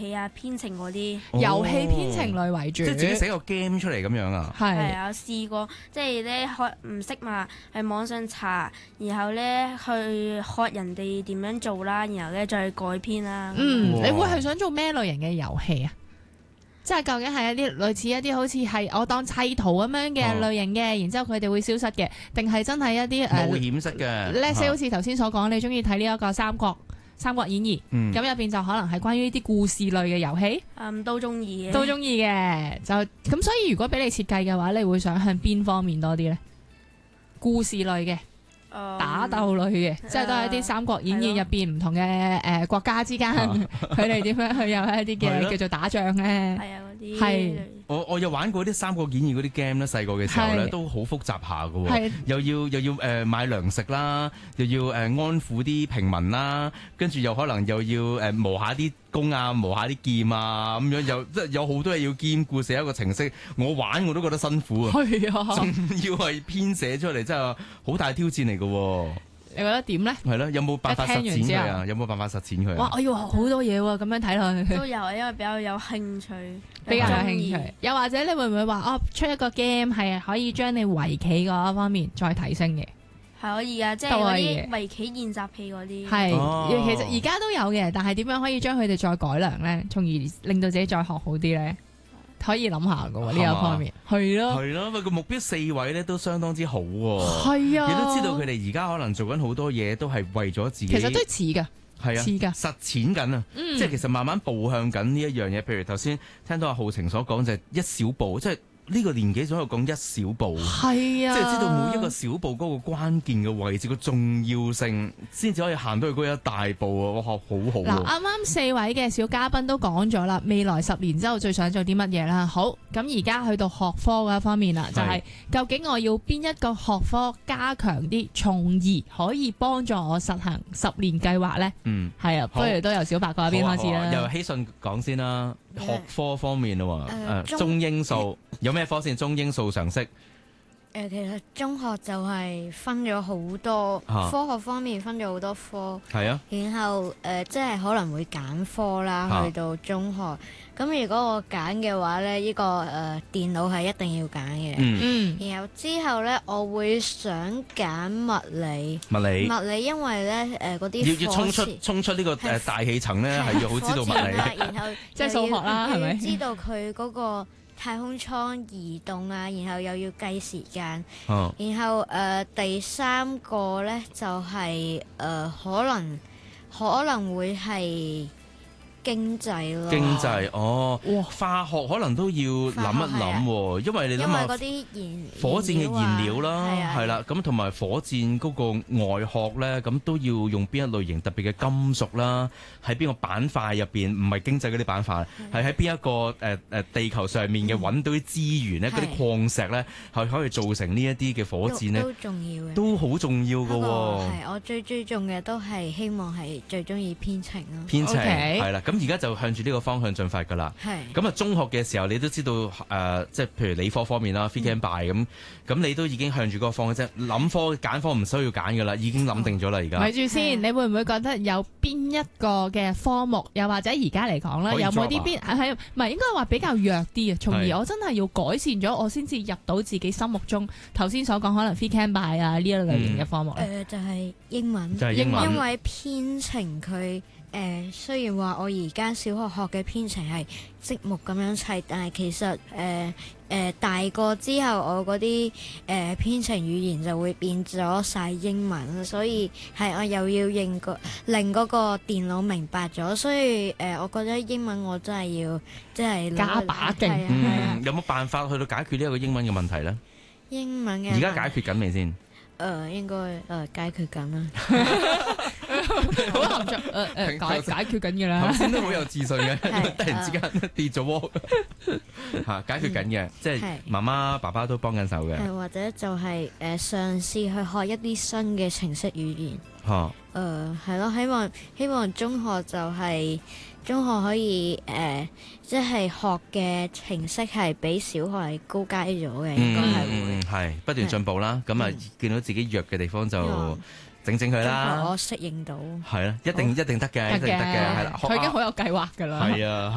戲啊、編程嗰啲。 遊戲編程類為主， 即係自己寫個 game 出嚟咁樣啊？ 係啊，試過即係咧學唔識嘛，喺網上查，然後咧去學人哋點樣做啦，然後咧再改編啦。 你會係想做咩類型嘅遊戲啊？即係究竟係一啲類似一啲好似係我當砌圖咁樣嘅類型嘅，然之後佢哋會消失嘅，定係真係一啲冒險式嘅？ 呢些好似頭先所講，你中意睇呢一個三國演義，咁入邊就可能係關於啲故事類嘅遊戲， 都中意嘅， 都中意嘅。就咁，所以如果俾你設計嘅話，你會想向邊方面多啲呢？故事類嘅。打鬥類嘅，即係都係一啲《三國演義》入邊唔同嘅國家之間，佢哋點樣去有一啲嘅叫做打仗咧？ 係啊，嗰啲係我有玩過啲《三國演義》嗰啲 game 咧，細個嘅時候咧都好複雜下㗎喎，又要買糧食啦，又要安撫啲平民啦，跟住又可能又要磨下啲弓啊，磨下啲劍啊，咁樣又即係有好多嘢要兼顧，寫一個程式，我玩我都覺得辛苦啊， 係啊， 仲要係編寫出嚟，真係好大挑戰嚟㗎喎。 你覺得點咧？ 係咯，有冇辦法實踐佢啊？有冇辦法實踐佢啊？ 哇！我要學好多嘢喎，咁樣睇落去都有，因為比較有興趣， 比較有興趣。又或者你會唔會話出一個 game 係可以將你圍棋嗰一方面再提升嘅？ 係可以啊，即係嗰啲圍棋練習器嗰啲。 係，其實而家都有嘅，但係點樣可以將佢哋再改良咧，從而令到自己再學好啲咧？可以諗下噶喎，呢一方面係咯， 係咯，個目標4位咧都相當之好喎。 係啊， 亦都知道佢哋而家可能做緊好多嘢，都係為咗自己。 其實都似㗎， 係啊， 似㗎， 實踐緊啊，即係其實慢慢步向緊呢一樣嘢。譬如頭先聽到阿浩晴所講，就係一小步，即係呢個年紀總係講一小步， 係啊， 即係知道每一個小步嗰個關鍵嘅位置個重要性，先至可以行到去嗰一大步啊！我學好好。 嗱，啱啱4位嘅小嘉賓都講咗啦，未來10年之後最想做啲乜嘢啦？好，咁而家去到學科嗰一方面啦，就係究竟我要邊一個學科加強啲，從而可以幫助我實行10年計劃咧？係啊，不如都由小白嗰邊開始啦。 由希信講先啦，學科方面啊，中英數有咩科先？中英數常識。 其實中學就係分咗好多科學方面分咗好多科， 係啊， 然後即係可能會揀科啦，去到中學。咁如果我揀嘅話咧，呢個電腦係一定要揀嘅。然後之後咧，我會想揀物理，因為咧嗰啲要衝出呢個大氣層咧，係要好知道物理。 然後即係數學啦，係咪？ 知道佢嗰個太空艙移動啊，然後又要計時間，然後第3個咧就係可能會係經濟咯。 經濟化學可能都要諗一諗，因為你諗下嗰啲火箭嘅燃料啦，係啦，咁同埋火箭嗰個外殼咧，咁都要用邊一類型特別嘅金屬啦，喺邊個板塊入邊，唔係經濟嗰啲板塊，係喺邊一個地球上面嘅揾到啲資源咧，嗰啲礦石咧，係可以造成呢一啲嘅火箭咧， 都重要嘅， 都好重要㗎喎。 係我最重嘅都係希望係最中意編程咯。 編程係啦，咁而家就向住呢個方向進發㗎啦。咁啊，中學嘅時候你都知道即係譬如理科方面啦 ，Phy Chem Bio 咁你都已經向住嗰個方向啫。諗科揀科唔需要揀㗎啦，已經諗定咗啦。而家咪住先，你會唔會覺得有邊一個嘅科目，又或者而家嚟講咧，有冇啲邊係唔係應該話比較弱啲啊？從而我真係要改善咗，我先至入到自己心目中頭先所講可能 Phy Chem Bio 啊呢一類型嘅科目咧。 就係英文，因為編程佢。雖然話我而家小學學嘅編程係積木咁樣砌，但係其實大個之後我嗰啲編程語言就會變咗晒英文，所以係我又要令嗰個電腦明白咗，所以我覺得英文我真係要即係加把勁。 有冇辦法去到解決呢一個英文嘅問題咧？ 英文嘅而家解決緊未先？ 應該解決緊啦。 好含蓄，解決緊嘅啦。 頭先都好有自信嘅，突然之間跌咗窩嚇，解決緊嘅，即係媽媽爸爸都幫緊手嘅。 或者就係嘗試去學一啲新嘅程式語言。係咯，希望中學就係中學可以即係學嘅程式係比小學係高階咗嘅，應該係會係不斷進步啦。咁啊，見到自己弱嘅地方就整佢啦。 我適應到係啦，一定得嘅，一定得嘅，係啦。 佢已經好有計劃㗎啦。 係啊。